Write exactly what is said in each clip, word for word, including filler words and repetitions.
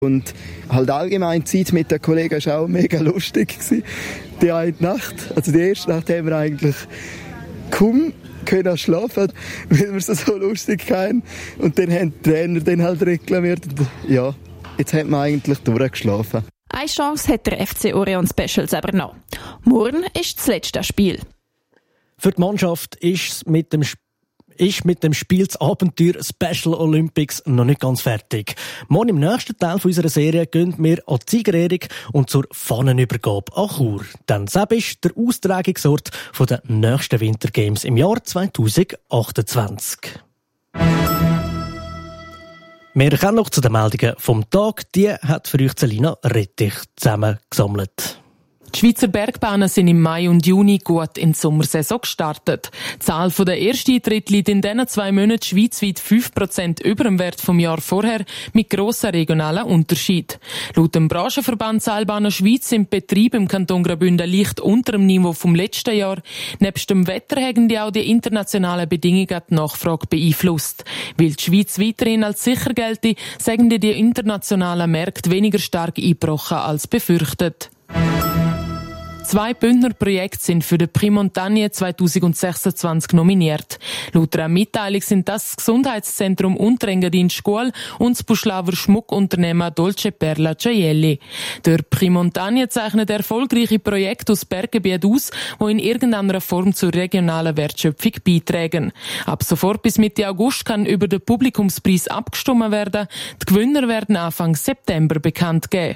Und halt allgemein die Zeit mit den Kollegen war auch mega lustig. Die eine Nacht, also die erste Nacht haben wir eigentlich kaum können schlafen, weil wir es so lustig hatten. Und dann haben die Trainer dann halt reklamiert. Und ja, jetzt hat man eigentlich durchgeschlafen. Eine Chance hat der F C Orion Specials aber noch. Morgen ist das letzte Spiel. Für die Mannschaft ist mit dem Spiel ist mit dem Spiel das Abenteuer Special Olympics noch nicht ganz fertig. Morgen im nächsten Teil unserer Serie gehen wir an die Siegerehrung und zur Fahnenübergabe an Chur. Denn das ist der Austragungsort der nächsten Wintergames im Jahr zwanzig achtundzwanzig. Wir kommen noch zu den Meldungen vom Tag. Die hat für euch Selina Rettich zusammengesammelt. Die Schweizer Bergbahnen sind im Mai und Juni gut in die Sommersaison gestartet. Die Zahl der Ersteintritte liegt in diesen zwei Monaten schweizweit fünf Prozent über dem Wert vom Jahr vorher, mit grossen regionalen Unterschied. Laut dem Branchenverband Seilbahnen Schweiz sind die Betriebe im Kanton Graubünden leicht unter dem Niveau vom letzten Jahr. Nebst dem Wetter haben die auch die internationalen Bedingungen die Nachfrage beeinflusst. Weil die Schweiz weiterhin als sicher gelte, sagen die, die internationalen Märkte weniger stark eingebrochen als befürchtet. Zwei Bündner Projekte sind für den Prix Montagne zwanzig sechsundzwanzig nominiert. Laut einer Mitteilung sind das Gesundheitszentrum Unterengadin Schkuhl und das Buschlaver Schmuckunternehmen Dolce Perla Gioielli. Der Prix Montagne zeichnet erfolgreiche Projekte aus Berggebieten aus, die in irgendeiner Form zur regionalen Wertschöpfung beitragen. Ab sofort bis Mitte August kann über den Publikumspreis abgestimmt werden. Die Gewinner werden Anfang September bekannt geben.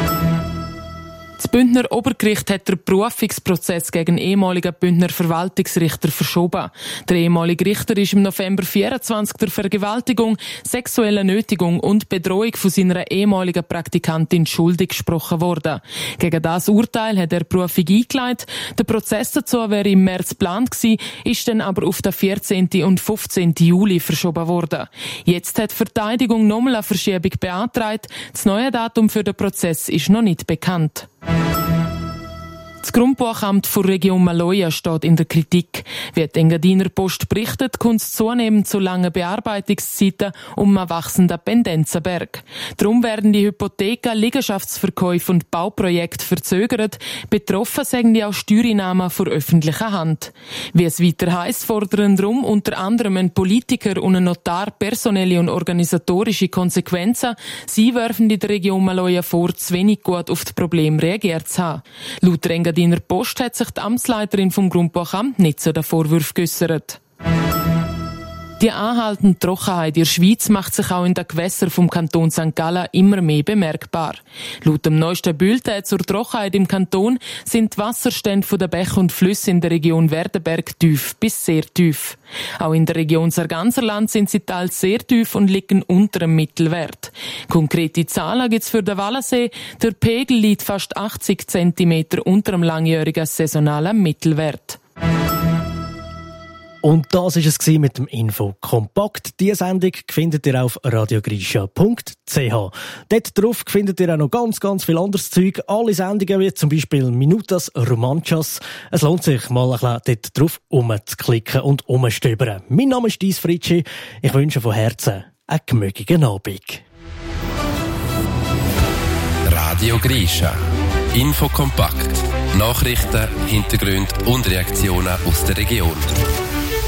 Das Bündner Obergericht hat den Berufungsprozess gegen den ehemaligen Bündner Verwaltungsrichter verschoben. Der ehemalige Richter ist im November vierundzwanzig der Vergewaltigung, sexueller Nötigung und Bedrohung von seiner ehemaligen Praktikantin schuldig gesprochen worden. Gegen das Urteil hat er die Berufung eingeleitet. Der Prozess dazu wäre im März geplant gewesen, ist dann aber auf den vierzehnten und fünfzehnten Juli verschoben worden. Jetzt hat die Verteidigung nochmal eine Verschiebung beantragt. Das neue Datum für den Prozess ist noch nicht bekannt. Das Grundbuchamt der Region Maloja steht in der Kritik. Wie die Engadiner Post berichtet, kommt es zunehmend zu langen Bearbeitungszeiten um einen wachsenden Pendenzenberg. Darum werden die Hypotheken, Liegenschaftsverkäufe und Bauprojekte verzögert. Betroffen sagen die auch Steuereinnahmen von öffentlicher Hand. Wie es weiter heisst, fordern darum unter anderem ein Politiker und ein Notar personelle und organisatorische Konsequenzen. Sie werfen in der Region Maloja vor, zu wenig gut auf das Problem reagiert zu haben. Laut der Engadiner Post hat sich die Amtsleiterin vom Grundbuchamt nicht zu den Vorwürfen geäussert. Die anhaltende Trockenheit in der Schweiz macht sich auch in den Gewässern vom Kanton Sankt Gallen immer mehr bemerkbar. Laut dem neuesten Bulletin zur Trockenheit im Kanton sind die Wasserstände der Bäche und Flüsse in der Region Werdenberg tief bis sehr tief. Auch in der Region Sarganserland sind sie teils sehr tief und liegen unter dem Mittelwert. Konkrete Zahlen gibt es für den Wallensee. Der Pegel liegt fast achtzig Zentimeter unter dem langjährigen saisonalen Mittelwert. Und das war es mit dem Info Kompakt. Diese Sendung findet ihr auf radiogrisha punkt c h. Dort drauf findet ihr auch noch ganz, ganz viel anderes Zeug. Alle Sendungen, wie zum Beispiel Minutas Romanchas. Es lohnt sich, mal ein bisschen dort drauf rumzuklicken und rumzustöbern. Mein Name ist Dies Fritschi. Ich wünsche von Herzen einen gemögigen Abend. Radio Grisha. Info Kompakt. Nachrichten, Hintergründe und Reaktionen aus der Region.